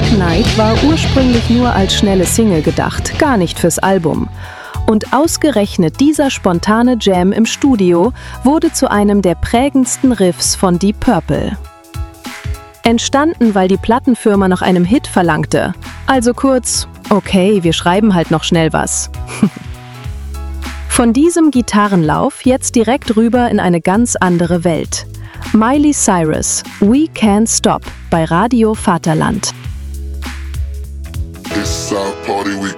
Night war ursprünglich nur als schnelle Single gedacht, gar nicht fürs Album. Und ausgerechnet dieser spontane Jam im Studio wurde zu einem der prägendsten Riffs von Deep Purple. Entstanden, weil die Plattenfirma nach einem Hit verlangte. Also kurz, okay, wir schreiben halt noch schnell was. Von diesem Gitarrenlauf jetzt direkt rüber in eine ganz andere Welt. Miley Cyrus, We Can't Stop bei Radio Vaterland. This is our party, we